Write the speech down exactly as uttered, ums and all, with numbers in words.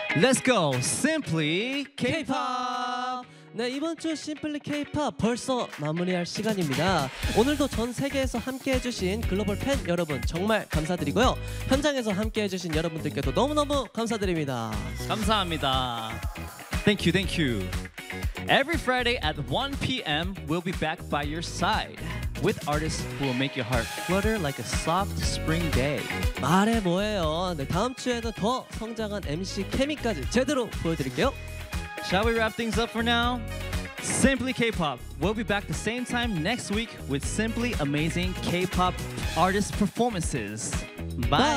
Let's go. Simply K-pop. 네, 이번 주 심플리 K-팝 벌써 마무리할 시간입니다. 오늘도 전 세계에서 함께 해주신 글로벌 팬 여러분 정말 감사드리고요. 현장에서 함께 해주신 여러분들께도 너무너무 감사드립니다. 감사합니다. Thank you, thank you. Every Friday at one p m we'll be back by your side with artists who will make your heart flutter like a soft spring day. 말해 뭐해요. 네, 다음 주에는 더 성장한 엠씨 케미까지 제대로 보여드릴게요. Shall we wrap things up for now? Simply K-pop. We'll be back the same time next week with simply amazing K-pop artist performances. Bye. Bye.